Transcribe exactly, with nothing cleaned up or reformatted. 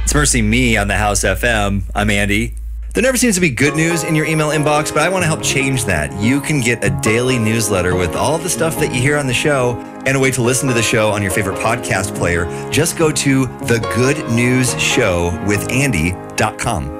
It's Mercy Me on the House F M. I'm Andy. There never seems to be good news in your email inbox, but I want to help change that. You can get a daily newsletter with all the stuff that you hear on the show and a way to listen to the show on your favorite podcast player. Just go to the good news show with andy dot com.